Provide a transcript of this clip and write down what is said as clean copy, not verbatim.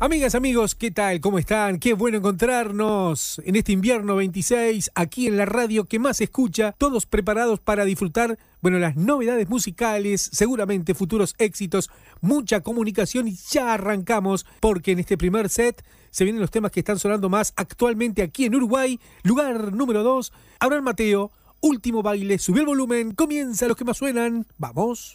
Amigas, amigos, ¿qué tal? ¿Cómo están? Qué bueno encontrarnos en este invierno 26, aquí en la radio que más se escucha, todos preparados para disfrutar, las novedades musicales, seguramente futuros éxitos, mucha comunicación y ya arrancamos, porque en este primer set se vienen los temas que están sonando más actualmente aquí en Uruguay. Lugar número 2, Abraham Mateo, Último Baile, subió el volumen, comienza los que más suenan, ¡vamos!